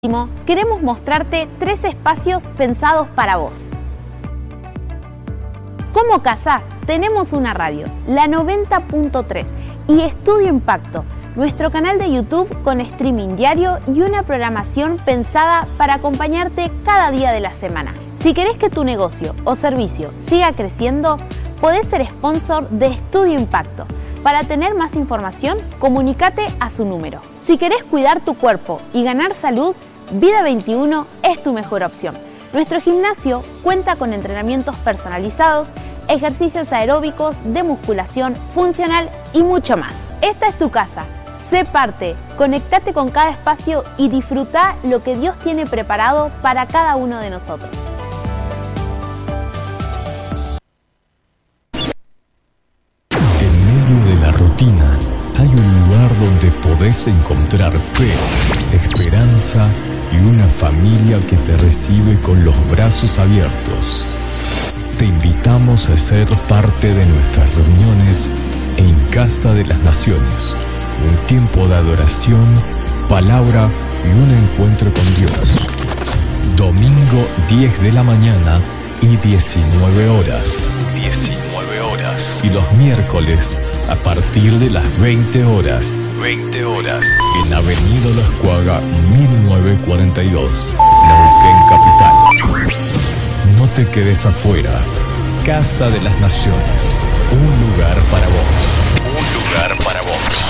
Queremos mostrarte 3 espacios pensados para vos. Como casa, tenemos una radio, la 90.3, y Estudio Impacto, nuestro canal de YouTube con streaming diario y una programación pensada para acompañarte cada día de la semana. Si querés que tu negocio o servicio siga creciendo, podés ser sponsor de Estudio Impacto. Para tener más información, comunícate a su número. Si querés cuidar tu cuerpo y ganar salud, Vida 21 es tu mejor opción. Nuestro gimnasio cuenta con entrenamientos personalizados, ejercicios aeróbicos, de musculación, funcional y mucho más. Esta es tu casa. Sé parte, conectate con cada espacio y disfruta lo que Dios tiene preparado para cada uno de nosotros. En medio de la rutina hay un lugar donde podés encontrar fe, esperanza y una familia que te recibe con los brazos abiertos. Te invitamos a ser parte de nuestras reuniones en Casa de las Naciones. Un tiempo de adoración, palabra y un encuentro con Dios. Domingo 10 de la mañana y 19 horas. 19 horas. Y los miércoles a partir de las 20 horas. 20 horas. En Avenida Las Cuaga 1942, Neuquén Capital. No te quedes afuera. Casa de las Naciones. Un lugar para vos. Un lugar para vos.